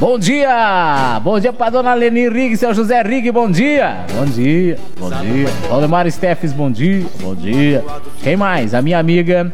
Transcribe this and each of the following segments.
Bom dia! Bom dia pra dona Leni Rig, seu José Rig, bom dia! Bom dia, bom dia. Valdemar Steffes, bom dia, bom dia. Quem mais? A minha amiga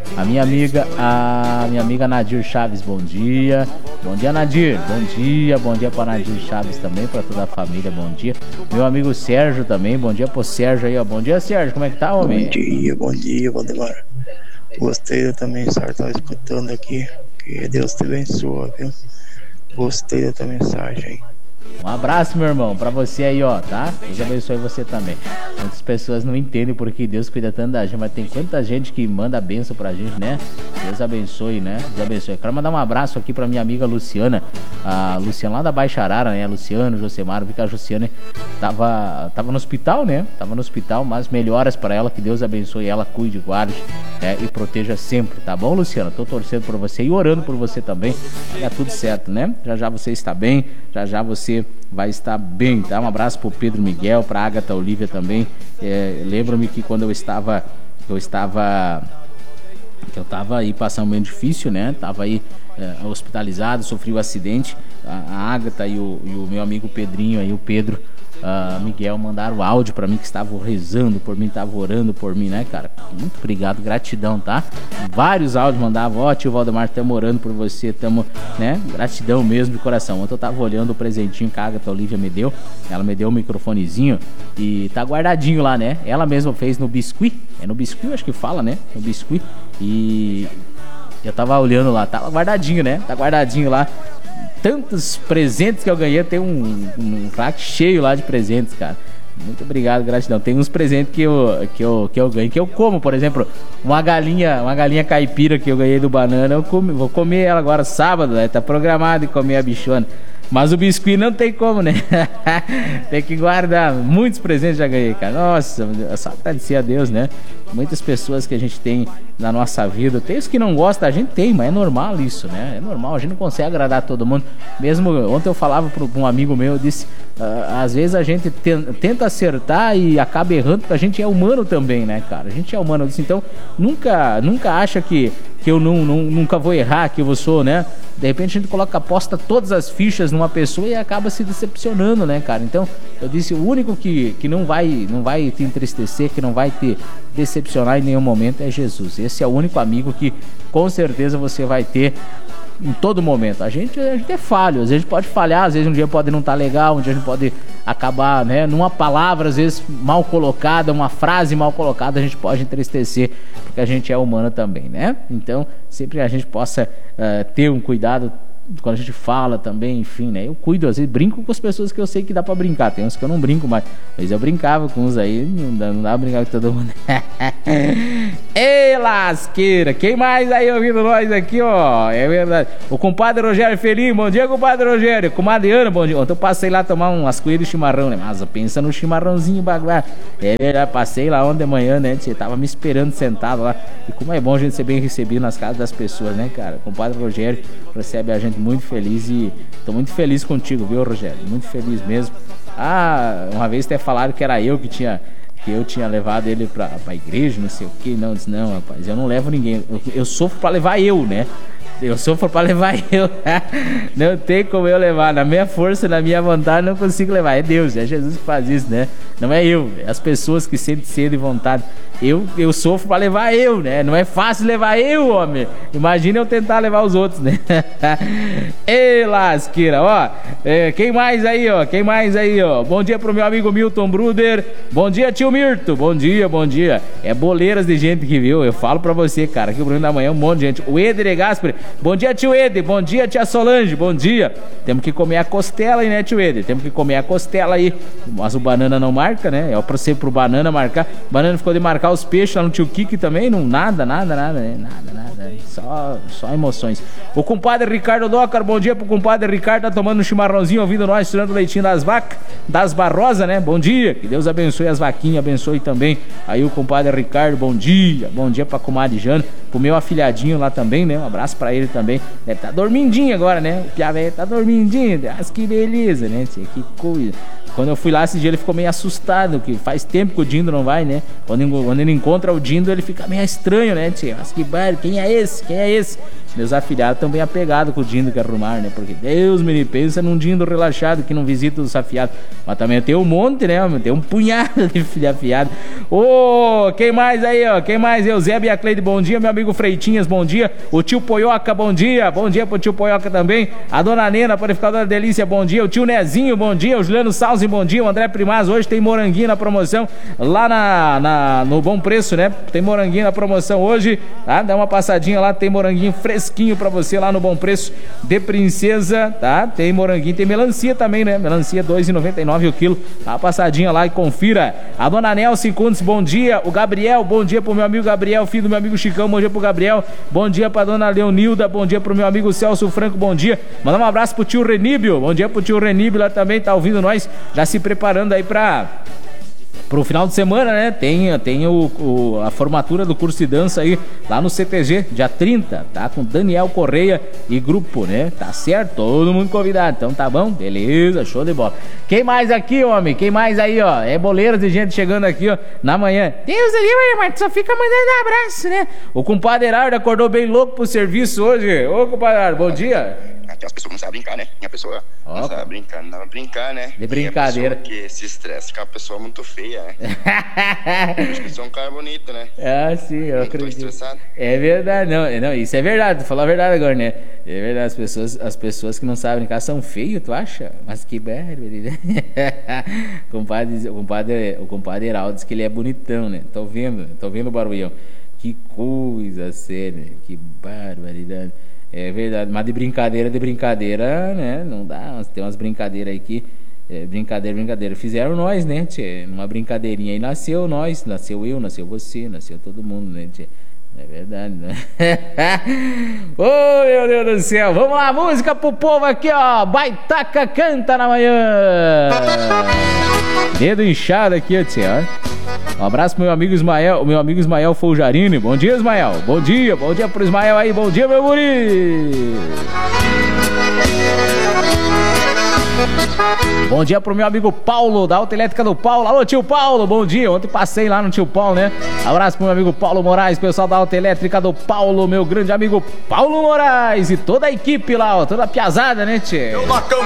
Nadir Chaves, bom dia. Bom dia, Nadir, bom dia pra Nadir Chaves também, pra toda a família, bom dia. Meu amigo Sérgio também, bom dia pro Sérgio aí, ó. Bom dia, Sérgio, como é que tá, homem? Bom dia, Valdemar. Gostei também, Sérgio, tava escutando aqui. Que Deus te abençoe, viu? Gostei da tua mensagem aí. Um abraço, meu irmão, pra você aí, ó, tá? Deus abençoe você também. Muitas pessoas não entendem porque Deus cuida tanto da gente, mas tem quanta gente que manda bênção pra gente, né? Deus abençoe, né? Deus abençoe. Quero mandar um abraço aqui pra minha amiga Luciana, a Luciana lá da Baixa Arara, né? Luciano, Josemar, vi que a Luciana tava no hospital, né? Tava no hospital, mas melhoras pra ela, que Deus abençoe ela, cuide, guarde, né? E proteja sempre, tá bom, Luciana? Tô torcendo por você e orando por você também, vai dar tudo certo, né? Já já você está bem, já já você vai estar bem, tá? Um abraço pro Pedro Miguel, pra Agatha Olívia também. Lembro-me que quando eu estava aí passando um momento difícil, né? Tava aí hospitalizado, sofri um acidente. A Agatha e o meu amigo Pedrinho aí, o Pedro Miguel, mandaram áudio pra mim que estavam rezando por mim, estavam orando por mim, né, cara? Muito obrigado, gratidão, tá? Vários áudios mandavam, ó, tio Valdemar, estamos orando por você, estamos, né? Gratidão mesmo de coração. Ontem eu tava olhando o presentinho que a Agatha Olívia me deu, ela me deu um microfonezinho e tá guardadinho lá, né? Ela mesma fez no biscuit, no biscuit acho que fala, né? No biscuit, e eu tava olhando lá, tá guardadinho, né? Tá guardadinho lá. Tantos presentes que eu ganhei, tem um rack cheio lá de presentes, cara. Muito obrigado, gratidão. Tem uns presentes que eu ganho, que eu como, por exemplo, uma galinha caipira que eu ganhei do Banana, vou comer ela agora sábado, né? Tá programado em comer a bichona. Mas o biscuit não tem como, né? Tem que guardar. Muitos presentes já ganhei, cara. Nossa, só agradecer a Deus, né? Muitas pessoas que a gente tem na nossa vida. Tem os que não gostam, a gente tem, mas é normal isso, né? É normal, a gente não consegue agradar todo mundo. Mesmo ontem eu falava para um amigo meu, eu disse, às vezes a gente tenta acertar e acaba errando, porque a gente é humano também, né, cara? A gente é humano. Eu disse, então, nunca acha que eu nunca vou errar, que eu sou, né? De repente a gente aposta todas as fichas numa pessoa e acaba se decepcionando, né, cara? Então, eu disse, o único que não vai te entristecer, que não vai te decepcionar em nenhum momento é Jesus. Esse é o único amigo que com certeza você vai ter em todo momento. A gente é falho, às vezes pode falhar, às vezes um dia pode não estar legal, um dia a gente pode acabar, né, numa palavra às vezes mal colocada, uma frase mal colocada, a gente pode entristecer, porque a gente é humano também, né? Então, sempre a gente possa ter um cuidado quando a gente fala também, enfim, né? Eu cuido, às vezes brinco com as pessoas que eu sei que dá pra brincar. Tem uns que eu não brinco mais, mas eu brincava com uns aí, não dá pra brincar com todo mundo. Ei, lasqueira! Quem mais aí ouvindo nós aqui, ó? É verdade. O compadre Rogério Felim, bom dia, compadre Rogério. Comadre Ana, bom dia. Ontem eu passei lá tomar umas coelhas de chimarrão, né? Mas pensa no chimarrãozinho baguá. É verdade, passei lá ontem de manhã, né? Você tava me esperando sentado lá. E como é bom a gente ser bem recebido nas casas das pessoas, né, cara? O compadre Rogério recebe a gente muito feliz e tô muito feliz contigo, viu, Rogério? Muito feliz mesmo. Uma vez até falaram que era eu que eu tinha levado ele pra igreja, não sei o que. Não, disse, não, rapaz, eu não levo ninguém. Eu sofro pra levar eu, né? Eu sofro pra levar eu. Não tem como eu levar. Na minha força, na minha vontade, não consigo levar. É Deus, é Jesus que faz isso, né? Não é eu, é as pessoas que sentem sede e vontade. Eu sofro pra levar eu, né? Não é fácil levar eu, homem. Imagina eu tentar levar os outros, né? Ei, lasqueira, ó. Quem mais aí, ó? Bom dia pro meu amigo Milton Bruder. Bom dia, tio Mirto. Bom dia, bom dia. É boleiras de gente que viu. Eu falo pra você, cara, que o Bruno da Manhã é um monte de gente. O Eder Gaspar. Bom dia, tio Eder. Bom dia, tia Solange. Bom dia. Temos que comer a costela aí, né, tio Eder? Temos que comer a costela aí. Mas o Banana não marca, né? É pra ser pro Banana marcar. Banana ficou de marcar os peixes lá no tio Kiki também, não, nada, né? Nada, só emoções. O compadre Ricardo Docar, bom dia pro compadre Ricardo, tá tomando um chimarrãozinho, ouvindo nós, tirando o leitinho das vacas, das barrosas, né? Bom dia, que Deus abençoe as vaquinhas, abençoe também aí o compadre Ricardo, bom dia pra comadre Jana, pro meu afilhadinho lá também, né? Um abraço pra ele também, deve tá dormindinho agora, né? O Pia velho tá dormindinho, que beleza, né? Que coisa. Quando eu fui lá esse dia ele ficou meio assustado, que faz tempo que o Dindo não vai, né? Quando ele encontra o Dindo ele fica meio estranho, né? Mas que barulho, quem é esse? Meus afilhados estão bem apegados com o Dindo que arrumar, né? Porque Deus me pensa num Dindo relaxado que não visita os afiados. Mas também tem um monte, né? Tem um punhado de filho afiado. Ô, quem mais aí, ó? Quem mais? Eusébio e a Cleide, bom dia. Meu amigo Freitinhas, bom dia. O tio Poioca, bom dia. Bom dia pro tio Poioca também. A dona Nena, panificadora Delícia, bom dia. O tio Nezinho, bom dia. O Juliano Salzi, bom dia. O André Primaz, hoje tem moranguinho na promoção lá no Bom Preço, né? Tem moranguinho na promoção hoje, tá? Dá uma passadinha lá, tem moranguinho fresquinho pra você lá no Bom Preço de Princesa, tá? Tem moranguinho, tem melancia também, né? Melancia R$2,99 o quilo. Dá uma passadinha lá e confira. A dona Nelson Kundes, bom dia. O Gabriel, bom dia pro meu amigo Gabriel, filho do meu amigo Chicão, bom dia pro Gabriel. Bom dia pra dona Leonilda, bom dia pro meu amigo Celso Franco, bom dia. Mandar um abraço pro tio Reníbio, bom dia pro tio Reníbio lá também, tá ouvindo nós, já se preparando aí pro final de semana, né? Tem a formatura do curso de dança aí lá no CTG, dia 30, tá? Com Daniel Correia e grupo, né? Tá certo? Todo mundo convidado. Então tá bom? Beleza, show de bola. Quem mais aqui, homem? Quem mais aí, ó? É boleira de gente chegando aqui, ó, na manhã. Deus ali, mas só fica mandando abraço, né? O compadre Herardo acordou bem louco pro serviço hoje. Ô, compadre Herardo, bom dia. As pessoas não sabem brincar, né? E a pessoa não sabe brincar, não dá pra brincar, né? De brincadeira. Que se estressa com uma pessoa muito feia, né? Acho que sou um cara bonito, né? Ah, sim, eu acredito. Tô estressado. É verdade, não, isso é verdade, tu falou a verdade agora, né? É verdade, as pessoas que não sabem brincar são feios, tu acha? Mas que barbaridade. O compadre Heraldo diz que ele é bonitão, né? Tô vendo o barulhão. Que coisa séria, que barbaridade. É verdade, mas de brincadeira, né? Não dá, tem umas brincadeiras aí que... brincadeira. Fizeram nós, né, tchê? Numa brincadeirinha aí nasceu nós, nasceu eu, nasceu você, nasceu todo mundo, né, tchê? É verdade, né? Ô, meu Deus do céu. Vamos lá, música pro povo aqui, ó. Baitaca canta na manhã. Dedo inchado aqui, ó, tchê, ó. Um abraço pro meu amigo Ismael Foljarini. Bom dia, Ismael. Bom dia pro Ismael aí. Bom dia, meu guri. Bom dia pro meu amigo Paulo, da Autoelétrica do Paulo. Alô, tio Paulo, bom dia. Ontem passei lá no tio Paulo, né? Abraço pro meu amigo Paulo Moraes, pessoal da Autoelétrica do Paulo, meu grande amigo Paulo Moraes e toda a equipe lá, ó, toda a piazada, né, tchê?